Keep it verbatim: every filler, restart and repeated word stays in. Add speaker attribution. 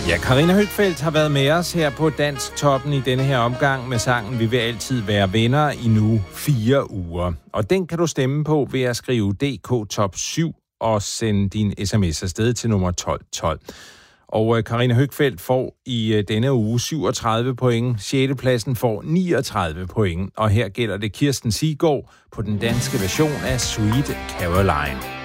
Speaker 1: Ja, Karina Høgfeldt har været med os her på Dansk Toppen i denne her omgang med sangen Vi vil altid være venner i nu fire uger. Og den kan du stemme på ved at skrive D K Top syv og sende din sms afsted til nummer tolv tolv. Og Karina Høgfeldt får i denne uge syvogtredive point, sjette pladsen får niogtredive point, og her gælder det Kirsten Siggaard på den danske version af Sweet Caroline.